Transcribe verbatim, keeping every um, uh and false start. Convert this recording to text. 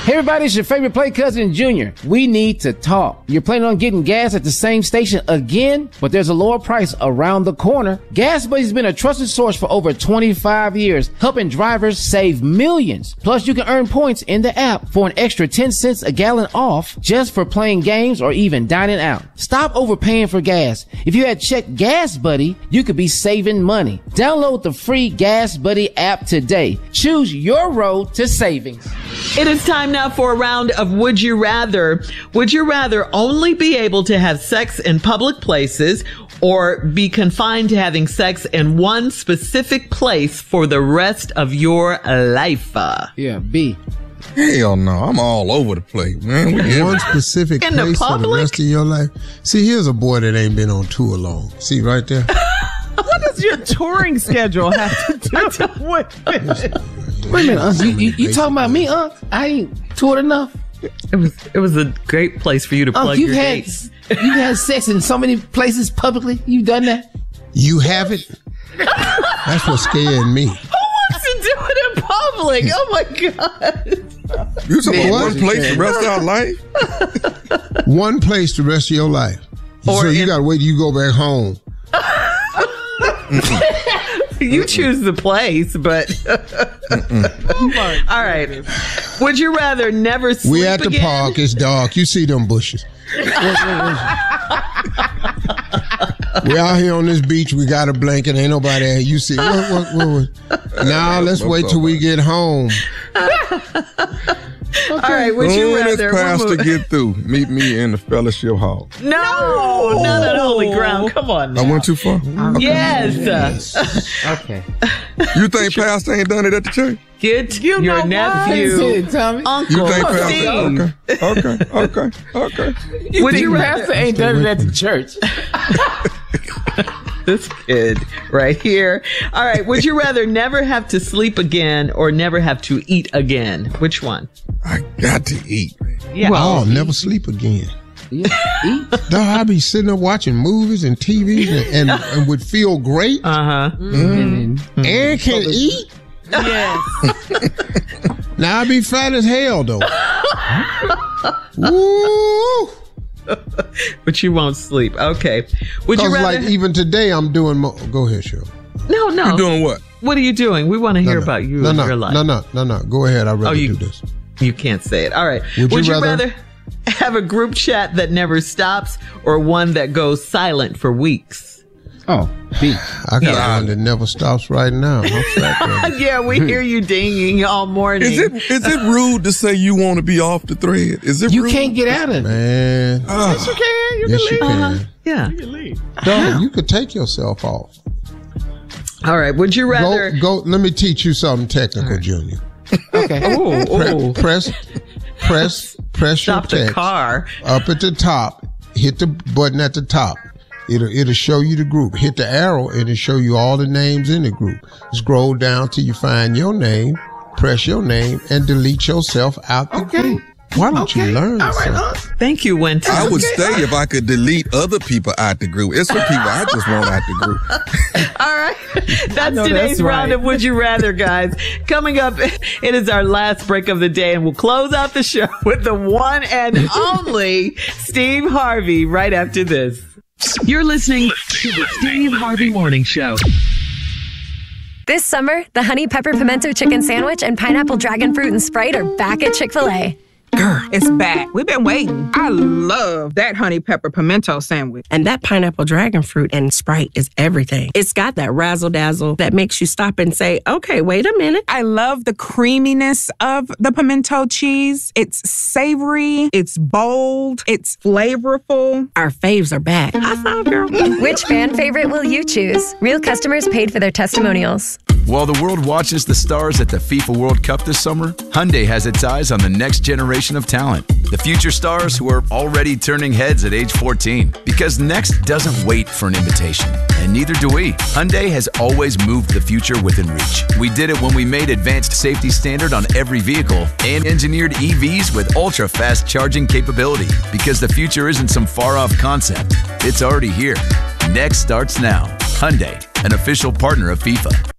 Hey everybody, it's your favorite play cousin Junior. We need to talk. You're planning on getting gas at the same station again, but there's a lower price around the corner. Gas Buddy's been a trusted source for over twenty-five years, helping drivers save millions. Plus, you can earn points in the app for an extra ten cents a gallon off just for playing games or even dining out. Stop overpaying for gas. If you had checked Gas Buddy, you could be saving money. Download the free Gas Buddy app today. Choose your road to savings. It is time now for a round of Would You Rather. Would you rather only be able to have sex in public places or be confined to having sex in one specific place for the rest of your life? Yeah, B. Hell no, I'm all over the place, man. We One specific In the place for the public? rest of your life. See, here's a boy that ain't been on tour long. See right there? What does your touring schedule have to do with it? Wait a minute, Unc. You, you, you talking about me, Unc? I ain't toured enough. It was it was a great place for you to plug Unc, you've your had dates. you've had sex in so many places publicly. You've done that. You haven't? That's what scared me. Who wants to do it in public? Oh my God. You talking about What? one place the rest of our life? One place the rest of your life. Or so you in- got to wait till you go back home. You choose the place, but Oh my all right. Would you rather never sleep We at the again? park. It's dark. You see them bushes. We out here on this beach. We got a blanket. Ain't nobody there. You see. What, what, what, what? Now let's wait till we get home. All right. Would you Soon as rather? pastor we'll move- get through, meet me in the fellowship hall. No, not on holy ground. Come on. I Now. went too far. Yes. Okay. You think pastor ain't done it at the church? Get You know your what? nephew, That's it, Tommy. Uncle You think pastor? Steve. Okay, okay, okay, okay. You Would think you rather- pastor ain't done it at the church? This kid right here. All right. Would you rather never have to sleep again or never have to eat again? Which one? I got to eat, man. Yeah. Oh, I'll never sleep again. Yeah, eat. No, I'll be sitting there watching movies and T Vs and, and, and would feel great. Uh huh. And can eat. Yes. Now I be fat as hell though. Woo! But you won't sleep. Okay. Would you Cause rather? like even today I'm doing. Mo- Go ahead, Cheryl. no, no. You doing what? What are you doing? We want to hear no, no. about you no, and no, your life. No, no, no, no. Go ahead. I'd rather Oh, you- do this. You can't say it. All right. Would you you rather- rather have a group chat that never stops or one that goes silent for weeks? Oh, B. I got Yeah. one that never stops right now. I'm fat, brother. Yeah, we hear you dinging all morning. Is it is it rude to say you want to be off the thread? Is it You rude? can't get out of it. Man, Ah, You can. You yes can you leave. can. Uh-huh. Yeah. You can leave. No, you could take yourself off. All right. Would you rather? Go, go. Let me teach you something technical, Junior. Okay. Oh, oh. Press, press, press Stop your the text car. up at the top. Hit the button at the top. It'll it'll show you the group. Hit the arrow and it'll show you all the names in the group. Scroll down till you find your name. Press your name and delete yourself out the Okay. group. Why don't Okay. you learn All right, something? Unc. Thank you, Winter. I would stay if I could delete other people out the group. It's some people I just want out the group. All right. That's know today's that's round right. of Would You Rather, guys. Coming up, it is our last break of the day, and we'll close out the show with the one and only Steve Harvey right after this. You're listening to the Steve Harvey Morning Show. This summer, the Honey Pepper Pimento Chicken Sandwich and Pineapple Dragon Fruit and Sprite are back at Chick-fil-A. Girl, it's back. We've been waiting. I love that honey pepper pimento sandwich. And that pineapple dragon fruit and Sprite is everything. It's got that razzle dazzle that makes you stop and say, okay, wait a minute. I love the creaminess of the pimento cheese. It's savory, it's bold, it's flavorful. Our faves are back. High five, girl. Which fan favorite will you choose? Real customers paid for their testimonials. While the world watches the stars at the FIFA World Cup this summer, Hyundai has its eyes on the next generation of talent. The future stars who are already turning heads at age fourteen. Because next doesn't wait for an invitation. And neither do we. Hyundai has always moved the future within reach. We did it when we made advanced safety standard on every vehicle and engineered E Vs with ultra-fast charging capability. Because the future isn't some far-off concept. It's already here. Next starts now. Hyundai, an official partner of FIFA.